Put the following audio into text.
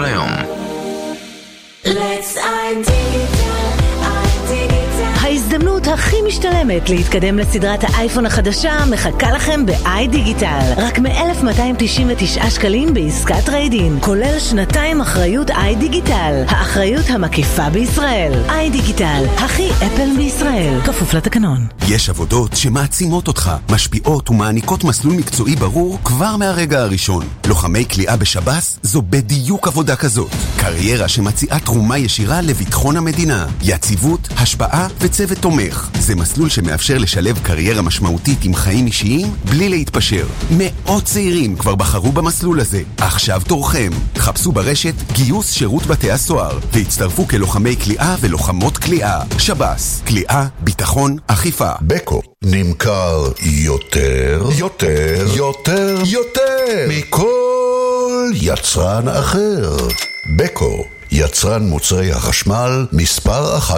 היום. Let's iDigital, iDigital. ההזדמנות הכי משתלמת להתקדם לסדרת האייפון החדשה מחכה לכם ב-iDigital. רק מ-1,299 שקלים בעסקת טרייד-אין, כולל שנתיים אחריות iDigital, האחריות המקיפה בישראל. iDigital, הכי אפל בישראל, כפוף לתקנון. יש עבודות שמעצימות אותך, משפיעות ומעניקות מסלול מקצועי ברור כבר מהרגע הראשון. לוחמי כליאה בשב"ס זו בדיוק עבודה כזאת. קריירה שמציעה תרומה ישירה לביטחון המדינה, יציבות, השפעה וצוות תומך. זה מסלול שמאפשר לשלב קריירה משמעותית עם חיים אישיים בלי להתפשר. מאות צעירים כבר בחרו במסלול הזה. עכשיו תורכם. חפשו ברשת גיוס שירות בתי הסוהר והצטרפו כלוחמי כליאה ולוחמות כליאה. שב"ס, כליאה, ביטחון, אכיפה. בקו נמכר יותר מכל יצרן אחר. בקו, יצרן מוצרי החשמל מספר 1